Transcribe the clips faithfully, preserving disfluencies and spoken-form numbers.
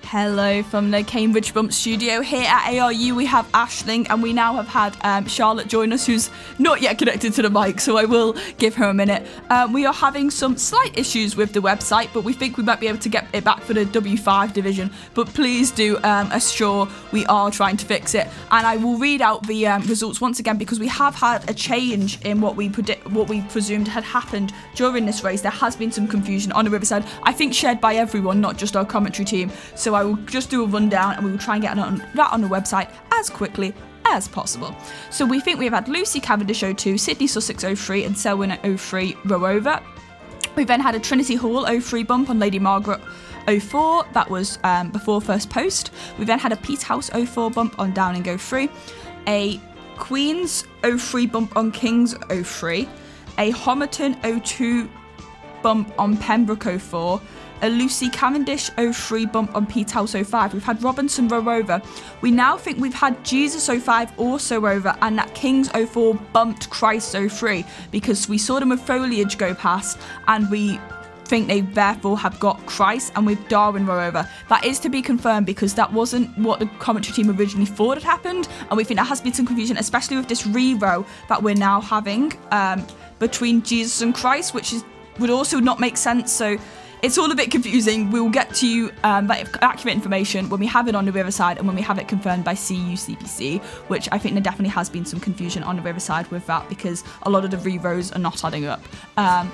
Hello from the Cambridge Bump studio. Here at A R U we have Aisling, and we now have had um, Charlotte join us, who's not yet connected to the mic, so I will give her a minute. Um, we are having some slight issues with the website, but we think we might be able to get it back for the W five division, but please do um, assure we are trying to fix it. And I will read out the um, results once again, because we have had a change in what we predict, what we presumed had happened during this race. There has been some confusion on the Riverside, I think shared by everyone, not just our commentary team, so I will just do a rundown and we will try and get that on the website as quickly as possible. So we think we've had Lucy Cavendish oh two, Sydney Sussex oh three and Selwyn oh three row over. We then had a Trinity Hall oh three bump on Lady Margaret oh four, that was um, before first post. We then had a Peterhouse oh four bump on Downing oh three, a Queen's oh three bump on King's oh three, a Homerton oh two bump on Pembroke oh four, a Lucy Cavendish oh three bump on Peterhouse oh five. We've had Robinson row over. We now think we've had Jesus oh five also over, and that King's oh four bumped Christ oh three, because we saw them with foliage go past, and we think they therefore have got Christ, and with Darwin row over. That is to be confirmed, because that wasn't what the commentary team originally thought had happened, and we think there has been some confusion, especially with this re-row that we're now having um, between Jesus and Christ, which is would also not make sense. So it's all a bit confusing. We'll get to you um, that accurate information when we have it on the Riverside and when we have it confirmed by C U C P C, which I think there definitely has been some confusion on the Riverside with that, because a lot of the re-rows are not adding up. Um,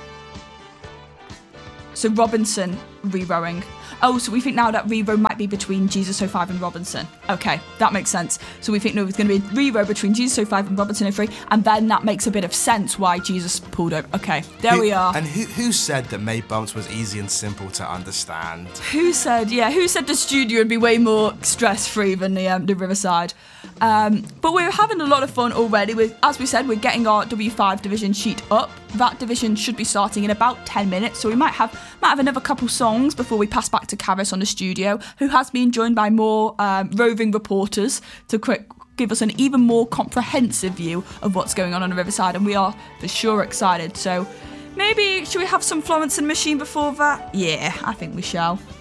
so Robinson re-rowing. Oh, so we think now that re-row might be between Jesus oh five and Robinson. Okay, that makes sense. So we think no, it's going to be a re-row between Jesus oh five and Robinson oh three, and then that makes a bit of sense why Jesus pulled over. Okay, there who, we are. And who, who said that May Bumps was easy and simple to understand? Who said, yeah, who said the studio would be way more stress-free than the, um, the Riverside? Um, but we're having a lot of fun already. With, as we said, we're getting our W five division sheet up. That division should be starting in about ten minutes, so we might have might have another couple songs before we pass back to Karis on the studio, who has been joined by more um, roving reporters to quick give us an even more comprehensive view of what's going on on the Riverside, and we are for sure excited. So maybe should we have some Florence and Machine before that? Yeah, I think we shall.